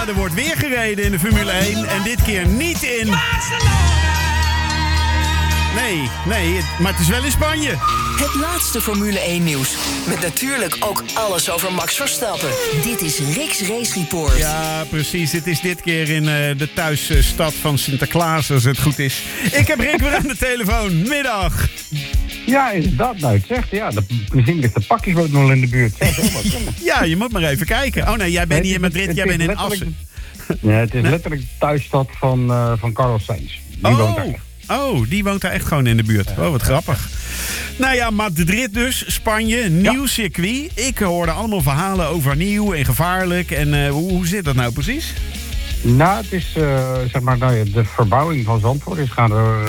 Er wordt weer gereden in de Formule 1 en dit keer niet in... Nee, maar het is wel in Spanje. Het laatste Formule 1 nieuws. Met natuurlijk ook alles over Max Verstappen. Dit is Rick's Race Report. Ja, precies. Het is dit keer in de thuisstad van Sinterklaas, als het goed is. Ik heb Rick weer aan de telefoon. Middag. Ja, inderdaad. Nou, het zegt, ja, misschien ligt de pakjesboot nog in de buurt. Ja, je moet maar even kijken. Oh nee, jij bent niet in Madrid, jij bent in Assen. Ja, het is letterlijk de thuisstad van Carlos Sainz. Die woont daar. Oh, die woont daar echt gewoon in de buurt. Oh, wat grappig. Nou ja, Madrid dus, Spanje, nieuw circuit. Ik hoorde allemaal verhalen over nieuw en gevaarlijk. En hoe zit dat nou precies? Nou, het is zeg maar, de verbouwing van Zandvoort is gaan door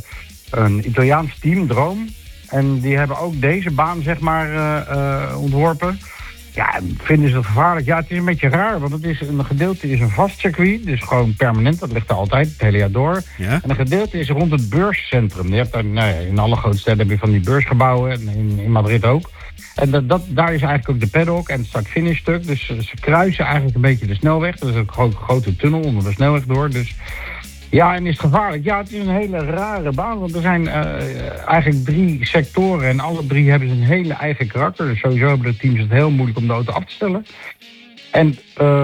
een Italiaans team, Droom. En die hebben ook deze baan, zeg maar, ontworpen. Ja, vinden ze het gevaarlijk? Ja, het is een beetje raar, want een gedeelte is een vast circuit, dus gewoon permanent, dat ligt er altijd, het hele jaar door. Ja? En een gedeelte is rond het beurscentrum. Je hebt daar, in alle grote steden heb je van die beursgebouwen, en in Madrid ook. En daar is eigenlijk ook de paddock en het start-finish stuk, dus ze kruisen eigenlijk een beetje de snelweg. Er is een grote tunnel onder de snelweg door, dus... Ja, en is het gevaarlijk? Ja, het is een hele rare baan, want er zijn eigenlijk 3 sectoren en alle 3 hebben een hele eigen karakter. Dus sowieso hebben de teams het heel moeilijk om de auto af te stellen. En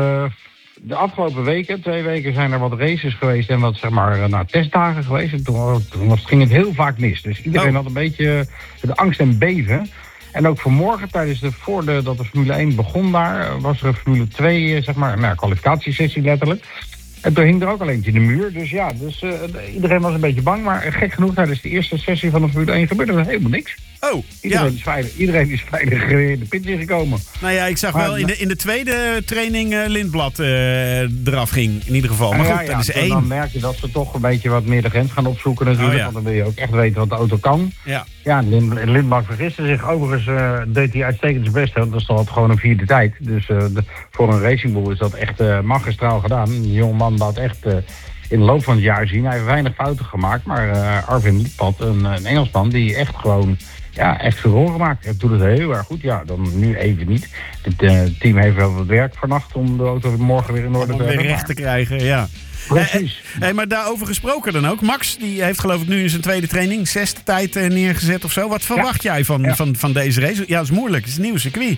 de afgelopen weken, 2 weken, zijn er wat races geweest en wat, zeg maar, testdagen geweest. En toen ging het heel vaak mis. Dus iedereen had een beetje de angst en beven. En ook vanmorgen, dat de Formule 1 begon daar, was er een Formule 2, zeg maar, kwalificatiesessie letterlijk. En toen hing er ook al eentje in de muur. Dus ja, iedereen was een beetje bang. Maar gek genoeg, tijdens de eerste sessie van de Formule 1 gebeurde er helemaal niks. Oh, Iedereen is veilig in de pit ingekomen. Nou ja, ik zag wel in de tweede training Lindblad eraf ging. In ieder geval. Maar goed, dat is 1. Dan merk je dat ze toch een beetje wat meer de grens gaan opzoeken natuurlijk. Want dan wil je ook echt weten wat de auto kan. Ja, Lindblad vergiste zich. Overigens deed hij uitstekend zijn best. Want dat is toch gewoon een 4e tijd. Dus voor een Racing Bull is dat echt magistraal gedaan. Een jongeman laat echt... in de loop van het jaar zien. Hij heeft weinig fouten gemaakt. Maar Arvin Lindblad, een Engelsman, die echt gewoon... Ja, echt furoren gemaakt. Hij doet het heel erg goed. Ja, dan nu even niet. Het team heeft wel wat werk vannacht om de auto morgen weer in orde te hebben. Om weer recht te krijgen, ja. Precies. Maar daarover gesproken dan ook. Max, die heeft geloof ik nu in zijn tweede training 6e tijd neergezet of zo. Wat verwacht jij van deze race? Ja, dat is moeilijk. Het is een nieuw circuit.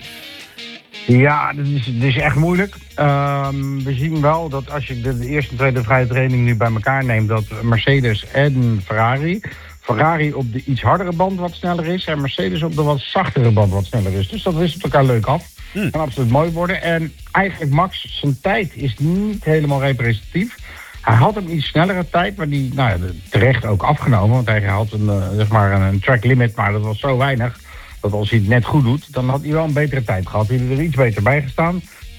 Ja, dat is echt moeilijk. We zien wel dat als je de eerste en tweede vrije training nu bij elkaar neemt... dat Mercedes en Ferrari op de iets hardere band wat sneller is... en Mercedes op de wat zachtere band wat sneller is. Dus dat wisselt elkaar leuk af. Kan absoluut mooi worden. En eigenlijk Max, zijn tijd is niet helemaal representatief. Hij had een iets snellere tijd, maar die terecht ook afgenomen. Want hij had een track limit, maar dat was zo weinig... dat als hij het net goed doet, dan had hij wel een betere tijd gehad. Hij had er iets beter bij gestaan.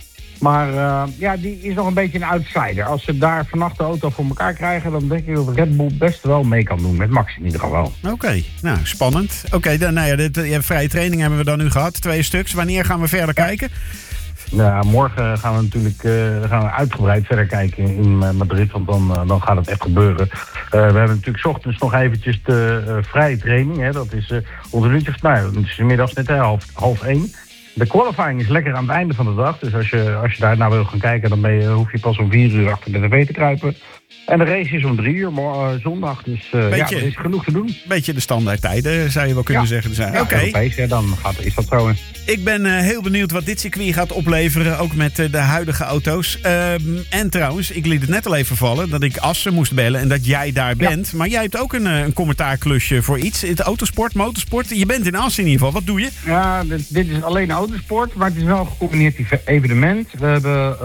Maar die is nog een beetje een outsider. Als ze daar vannacht de auto voor elkaar krijgen... dan denk ik dat Red Bull best wel mee kan doen. Met Max in ieder geval. Oké, nou, spannend. Oké, de vrije training hebben we dan nu gehad. 2 stuks. Wanneer gaan we verder kijken? Nou, morgen gaan we natuurlijk uitgebreid verder kijken in Madrid. Want dan gaat het echt gebeuren. We hebben natuurlijk 's ochtends nog eventjes de vrije training. Hè. Dat is onder uurtje, het is middags net 12:30. De qualifying is lekker aan het einde van de dag. Dus als je daar nou wil gaan kijken, dan hoef je pas om 4 uur achter de tv te kruipen. En de race is om 3 uur zondag. Dus er is genoeg te doen. Beetje de standaard tijden, zou je wel kunnen zeggen. Oké. Europees, dan is dat zo. Ik ben heel benieuwd wat dit circuit gaat opleveren. Ook met de huidige auto's. En trouwens, ik liet het net al even vallen dat ik Assen moest bellen en dat jij daar bent. Maar jij hebt ook een commentaarklusje voor iets. Het autosport, motorsport. Je bent in Assen in ieder geval. Wat doe je? Ja, dit is alleen autosport, maar het is wel een gecombineerd evenement. We hebben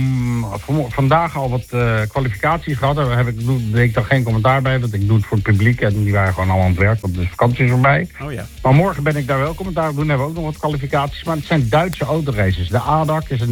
vandaag al wat kwalificaties gehad. Daar deed ik dan geen commentaar bij, want ik doe het voor het publiek. En die waren gewoon allemaal aan het werk, want de vakantie is voorbij. Oh ja. Maar morgen ben ik daar wel commentaar op doen. Hebben we ook nog wat kwalificaties. Maar het zijn Duitse autoraces. De ADAC is een